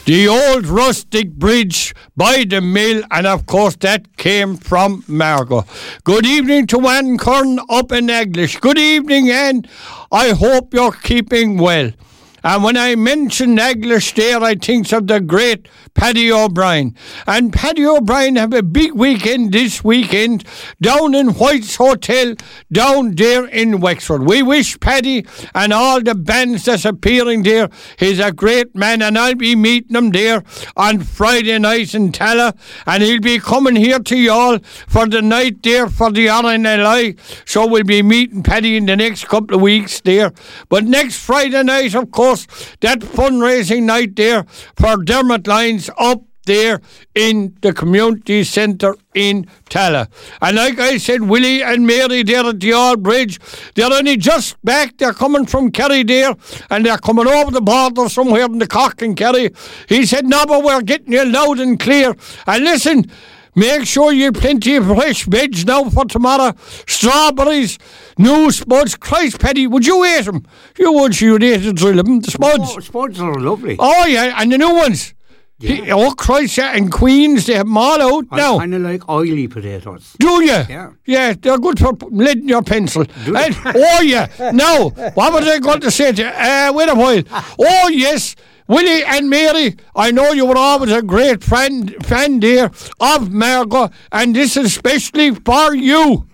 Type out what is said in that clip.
The old rustic bridge by the mill, and of course that came from Margot. Good evening to Ann Kern up in Eglish. Good evening, Ann. I hope you're keeping well. And when I mention Eglish there, I think of the great Paddy O'Brien. And Paddy O'Brien have a big weekend this weekend down in White's Hotel down there in Wexford. We wish Paddy and all the bands that's appearing there. He's a great man, and I'll be meeting him there on Friday night in Tala. And he'll be coming here to y'all for the night there for the RNLI. So we'll be meeting Paddy in the next couple of weeks there. But next Friday night, of course, that fundraising night there for Dermot Lyons up there in the community centre in Tala. And like I said, Willie and Mary there at the Old Bridge, they're only just back. They're coming from Kerry there, and they're coming over the border somewhere in the Cork and Kerry. He said, no, but we're getting you loud and clear. And listen, make sure you have plenty of fresh veg now for tomorrow. Strawberries, new spuds. Christ, Paddy, would you eat them? You would, you'd eat the drill of them, the spuds. Oh, spuds are lovely. Oh, yeah, and the new ones. Yeah. Oh, Christ, yeah, and Queens, they have them all out now. I kind of like oily potatoes. Do you? Yeah. Yeah, they're good for leading your pencil. And, oh, yeah. Now, what was I going to say to you? Wait a while. Oh, yes. Willie and Mary, I know you were always a great fan dear of Margot, and this is especially for you.